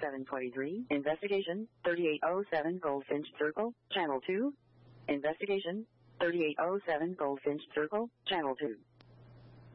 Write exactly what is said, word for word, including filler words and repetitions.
seven twenty-three. Investigation thirty-eight oh seven Goldfinch Circle, Channel two. Investigation thirty-eight oh seven Goldfinch Circle, Channel two.